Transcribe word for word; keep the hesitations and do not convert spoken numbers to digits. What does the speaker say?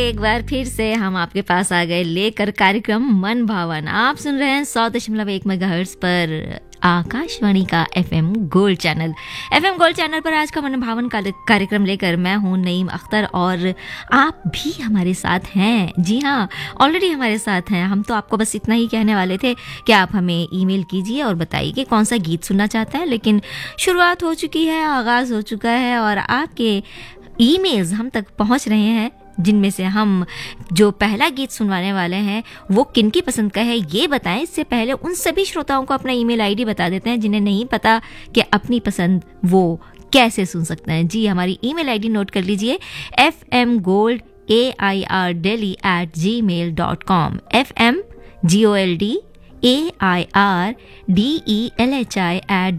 एक बार फिर से हम आपके पास आ गए लेकर कार्यक्रम मन भावन। आप सुन रहे हैं सौ दशमलव एक मेगाहर्ट्ज पर आकाशवाणी का FM gold channel. FM gold channel पर आज का मन भावन कार्यक्रम लेकर मैं हूं नईम अख्तर और आप भी हमारे साथ हैं। जी हाँ, ऑलरेडी हमारे साथ हैं। हम तो आपको बस इतना ही कहने वाले थे कि आप हमें ईमेल कीजिए और बताइए कि कौन सा गीत सुनना चाहते हैं, लेकिन शुरुआत हो चुकी है, आगाज़ हो चुका है और आपके ईमेल्स हम तक पहुंच रहे हैं, जिनमें से हम जो पहला गीत सुनवाने वाले हैं वो किनकी पसंद का है ये बताएं। इससे पहले उन सभी श्रोताओं को अपना ईमेल आईडी बता देते हैं जिन्हें नहीं पता कि अपनी पसंद वो कैसे सुन सकते हैं। जी, हमारी ईमेल आईडी नोट कर लीजिए, F M gold A I R daily eight ji mail dot com. F M G O L D A I R D E L H I eight